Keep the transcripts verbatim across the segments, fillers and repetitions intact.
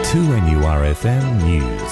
two N U R F M News.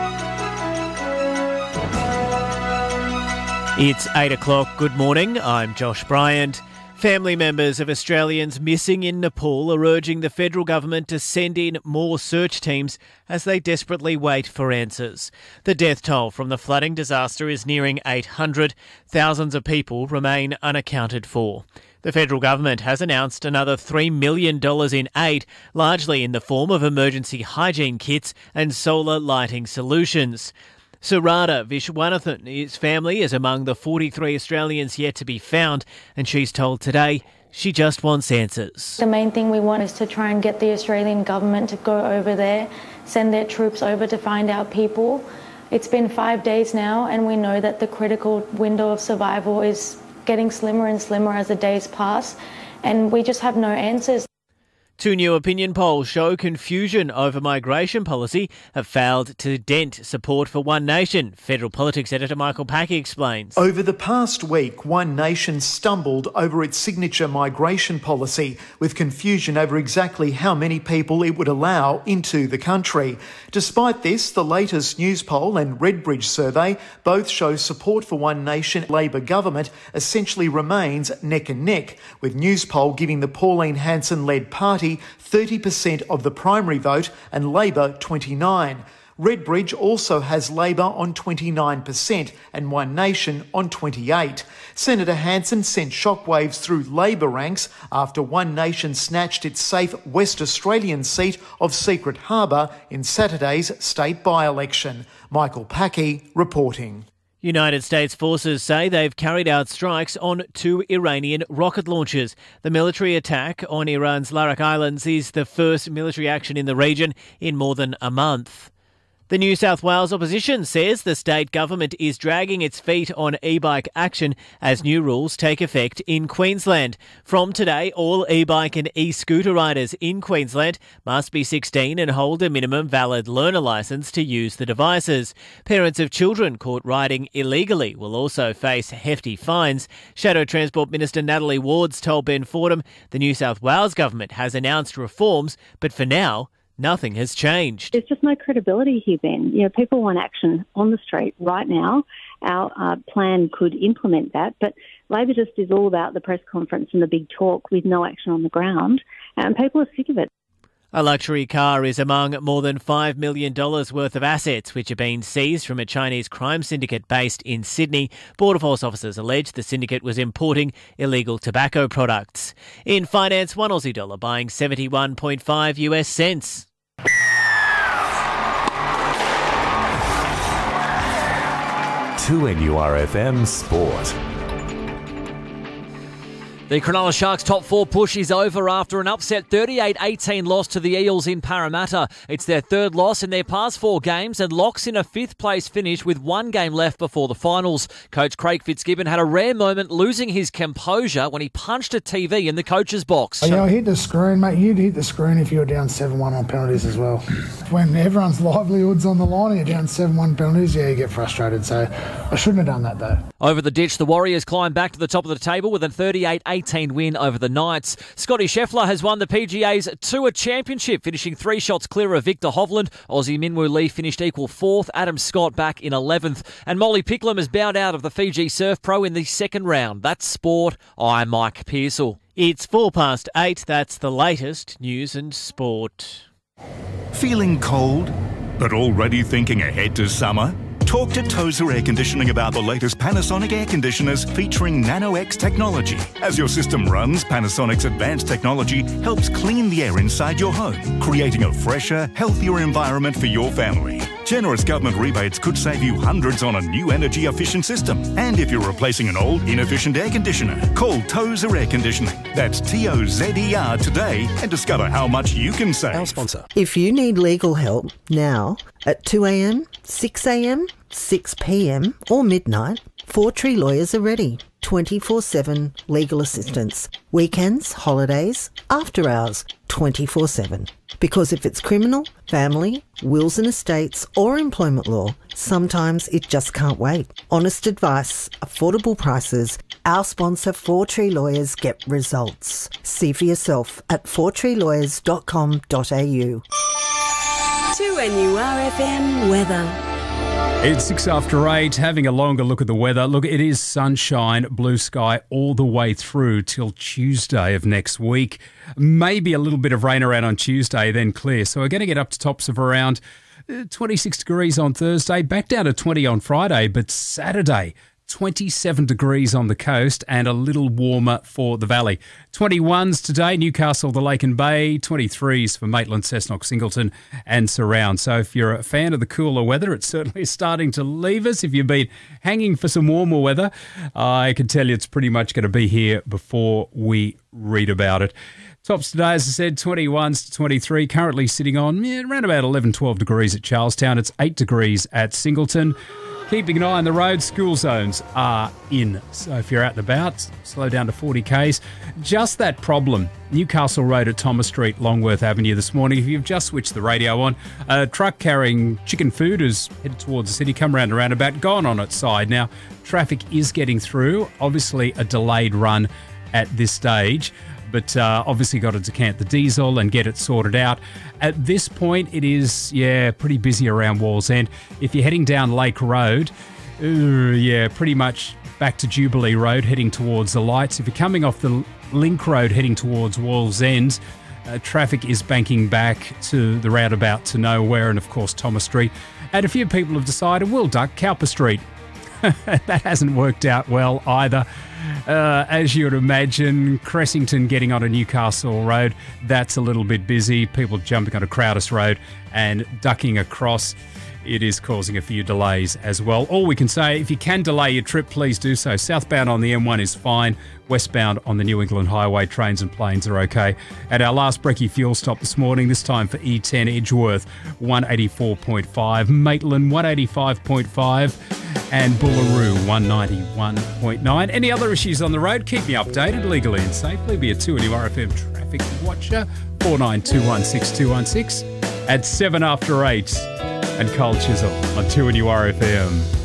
It's eight o'clock. Good morning. I'm Josh Bryant. Family members of Australians missing in Nepal are urging the federal government to send in more search teams as they desperately wait for answers. The death toll from the flooding disaster is nearing eight hundred. Thousands of people remain unaccounted for. The federal government has announced another three million dollars in aid, largely in the form of emergency hygiene kits and solar lighting solutions. Surada Vishwanathan's family is among the forty-three Australians yet to be found, and she's told Today she just wants answers. The main thing we want is to try and get the Australian government to go over there, send their troops over to find our people. It's been five days now, and we know that the critical window of survival is getting slimmer and slimmer as the days pass, and we just have no answers. Two new opinion polls show confusion over migration policy have failed to dent support for One Nation. Federal politics editor Michael Packy explains. Over the past week, One Nation stumbled over its signature migration policy, with confusion over exactly how many people it would allow into the country. Despite this, the latest news poll and Redbridge survey both show support for One Nation Labor government essentially remains neck and neck, with news poll giving the Pauline Hanson-led party thirty percent of the primary vote and Labor twenty-nine percent. Redbridge also has Labor on twenty-nine percent and One Nation on twenty-eight percent. Senator Hanson sent shockwaves through Labor ranks after One Nation snatched its safe West Australian seat of Secret Harbour in Saturday's state by-election. Michael Packy reporting. United States forces say they've carried out strikes on two Iranian rocket launchers. The military attack on Iran's Larak Islands is the first military action in the region in more than a month. The New South Wales opposition says the state government is dragging its feet on e-bike action as new rules take effect in Queensland. From today, all e-bike and e-scooter riders in Queensland must be sixteen and hold a minimum valid learner licence to use the devices. Parents of children caught riding illegally will also face hefty fines. Shadow Transport Minister Natalie Wards told Ben Fordham the New South Wales government has announced reforms, but for now, nothing has changed. There's just no credibility here, Ben. You know, people want action on the street right now. Our uh, plan could implement that, but Labor just is all about the press conference and the big talk with no action on the ground, and people are sick of it. A luxury car is among more than five million dollars worth of assets which have been seized from a Chinese crime syndicate based in Sydney. Border Force officers allege the syndicate was importing illegal tobacco products. In finance, one Aussie dollar buying seventy-one point five US cents. two N U R F M Sport. The Cronulla Sharks' top four push is over after an upset thirty-eight eighteen loss to the Eels in Parramatta. It's their third loss in their past four games and locks in a fifth-place finish with one game left before the finals. Coach Craig Fitzgibbon had a rare moment losing his composure when he punched a T V in the coach's box. Oh, yeah, I hit the screen, mate. You'd hit the screen if you were down seven one on penalties as well. When everyone's livelihood's on the line and you're down seven one penalties, yeah, you get frustrated. So I shouldn't have done that, though. Over the ditch, the Warriors climb back to the top of the table with a thirty-eight eighteen win over the Knights. Scotty Scheffler has won the P G A's Tour Championship, finishing three shots clear of Victor Hovland. Aussie Minwoo Lee finished equal fourth, Adam Scott back in eleventh, and Molly Picklum has bowed out of the Fiji Surf Pro in the second round. That's sport. I'm Mike Pearsall. It's four past eight. That's the latest news and sport. Feeling cold, but already thinking ahead to summer? Talk to Tozer Air Conditioning about the latest Panasonic air conditioners featuring Nano-X technology. As your system runs, Panasonic's advanced technology helps clean the air inside your home, creating a fresher, healthier environment for your family. Generous government rebates could save you hundreds on a new energy-efficient system. And if you're replacing an old, inefficient air conditioner, call Tozer Air Conditioning. That's T O Z E R today and discover how much you can save. Our sponsor. If you need legal help now at two a.m, six a.m, six p.m or midnight, Four Tree Lawyers are ready. twenty-four seven legal assistance. Weekends, holidays, after hours, twenty-four seven. Because if it's criminal, family, wills and estates or employment law, sometimes it just can't wait. Honest advice, affordable prices. Our sponsor, Four Tree Lawyers, get results. See for yourself at four tree lawyers dot com dot a u. two N U R F M weather. It's six after eight, having a longer look at the weather. Look, it is sunshine, blue sky all the way through till Tuesday of next week. Maybe a little bit of rain around on Tuesday, then clear. So we're going to get up to tops of around twenty-six degrees on Thursday, back down to twenty on Friday, but Saturday, twenty-seven degrees on the coast and a little warmer for the valley. twenty-ones today, Newcastle, the Lake and Bay, twenty-threes for Maitland, Cessnock, Singleton and surround. So if you're a fan of the cooler weather, it's certainly starting to leave us. If you've been hanging for some warmer weather, I can tell you it's pretty much going to be here before we read about it. Tops today, as I said, twenty-ones to twenty-three, currently sitting on yeah, around about eleven, twelve degrees at Charlestown. It's eight degrees at Singleton. Keeping an eye on the road, school zones are in. So if you're out and about, slow down to forty kays. Just that problem, Newcastle Road at Thomas Street, Longworth Avenue this morning. If you've just switched the radio on, a truck carrying chicken food has headed towards the city, come around the roundabout, gone on its side. Now, traffic is getting through. Obviously, a delayed run at this stage. But uh, obviously got to decant the diesel and get it sorted out. At this point, it is, yeah, pretty busy around Wallsend. If you're heading down Lake Road, uh, yeah, pretty much back to Jubilee Road, heading towards the lights. If you're coming off the Link Road, heading towards Wallsend, uh, traffic is banking back to the roundabout to Nowhere and, of course, Thomas Street. And a few people have decided we'll duck Cowper Street. That hasn't worked out well either. Uh, as you would imagine, Cressington getting on a Newcastle Road, that's a little bit busy. People jumping on a Crowdis Road and ducking across. It is causing a few delays as well. All we can say, if you can delay your trip, please do so. Southbound on the M one is fine. Westbound on the New England Highway, trains and planes are okay. At our last brekkie fuel stop this morning, this time for E ten Edgeworth, one eighty-four point five. Maitland, one eighty-five point five. And Bullaroo, one ninety-one point nine. Any other issues on the road? Keep me updated legally and safely. Be a two N U R F M traffic watcher, four nine two one six two one six at seven after eight. And Cole Chisel on two N U R F M.